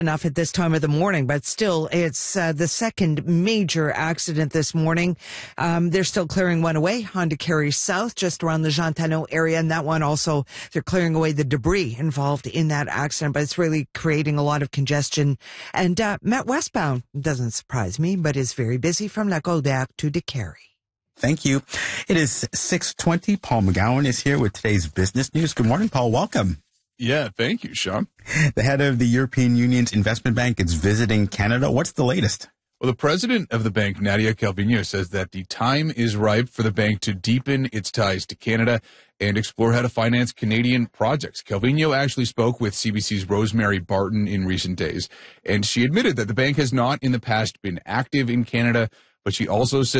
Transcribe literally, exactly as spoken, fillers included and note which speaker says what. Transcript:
Speaker 1: enough at this time of the morning, but still, it's uh, the second major accident this morning. Um, they're still clearing one away, Honda Carry South, just around the Jean Talon area, and that one also, they're clearing away the debris involved in that accident, but it's really creating a lot of congestion. And uh, Met westbound, doesn't surprise me, but is very busy from Lac-Audac to DeCarry.
Speaker 2: Thank you. It is six twenty. Paul McGowan is here with today's business news. Good morning, Paul. Welcome.
Speaker 3: Yeah, thank you, Sean.
Speaker 2: The head of the European Union's investment bank is visiting Canada. What's the latest?
Speaker 3: Well, the president of the bank, Nadia Calvino, says that the time is ripe for the bank to deepen its ties to Canada and explore how to finance Canadian projects. Calvino actually spoke with C B C's Rosemary Barton in recent days, and she admitted that the bank has not in the past been active in Canada, but she also said